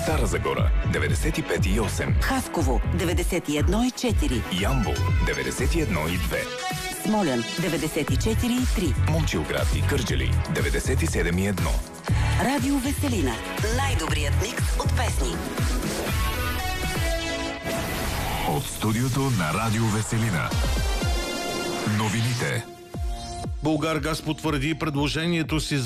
Стара Загора 95,8, Хасково 91,4, Ямбол 91,2, Смолян 94,3, Момчилград и Кърджали 97,1. Радио Веселина. Най-добрият микс от песни. От студиото на Радио Веселина. Новините. Булгаргаз потвърди предложението си